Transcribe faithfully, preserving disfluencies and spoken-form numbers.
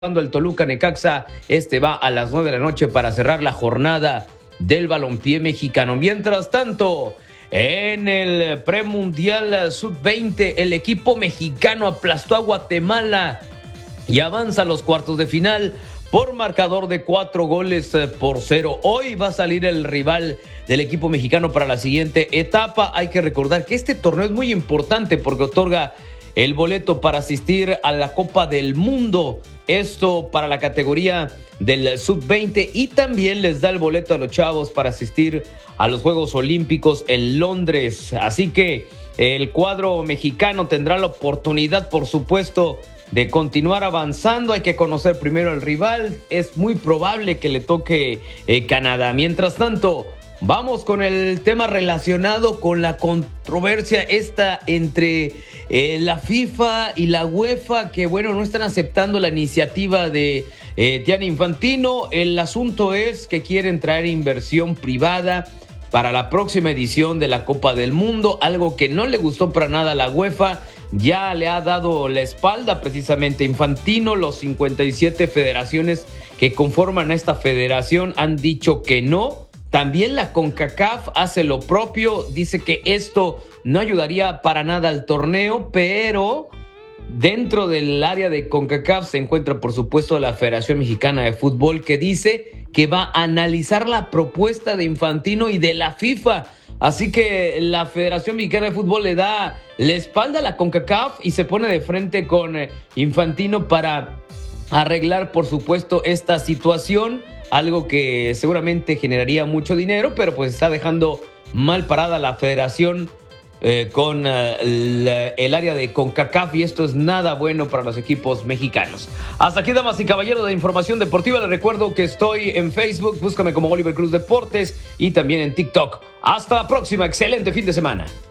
Cuando el Toluca Necaxa, este va a las nueve de la noche para cerrar la jornada del balompié mexicano. Mientras tanto, en el premundial sub veinte, el equipo mexicano aplastó a Guatemala y avanza a los cuartos de final por marcador de cuatro goles por cero. Hoy va a salir el rival del equipo mexicano para la siguiente etapa. Hay que recordar que este torneo es muy importante porque otorga el boleto para asistir a la Copa del Mundo. Esto para la categoría del sub veinte, y también les da el boleto a los chavos para asistir a los Juegos Olímpicos en Londres. Así que el cuadro mexicano tendrá la oportunidad, por supuesto, de continuar avanzando. Hay que conocer primero al rival. Es muy probable que le toque eh, Canadá. Mientras tanto, vamos con el tema relacionado con la controversia esta entre eh, la FIFA y la UEFA, que bueno, no están aceptando la iniciativa de eh, Gianni Infantino. El asunto es que quieren traer inversión privada para la próxima edición de la Copa del Mundo, algo que no le gustó para nada a la UEFA. Ya le ha dado la espalda precisamente Infantino. Los cincuenta y siete federaciones que conforman esta federación han dicho que no. También la CONCACAF hace lo propio, dice que esto no ayudaría para nada al torneo, pero dentro del área de CONCACAF se encuentra, por supuesto, la Federación Mexicana de Fútbol, que dice que va a analizar la propuesta de Infantino y de la FIFA. Así que la Federación Mexicana de Fútbol le da la espalda a la CONCACAF y se pone de frente con Infantino para arreglar, por supuesto, esta situación. Algo que seguramente generaría mucho dinero, pero pues está dejando mal parada la federación eh, con uh, la, el área de CONCACAF, y esto es nada bueno para los equipos mexicanos. Hasta aquí, damas y caballeros, de Información Deportiva. Les recuerdo que estoy en Facebook, búscame como Oliver Cruz Deportes, y también en TikTok. Hasta la próxima, excelente fin de semana.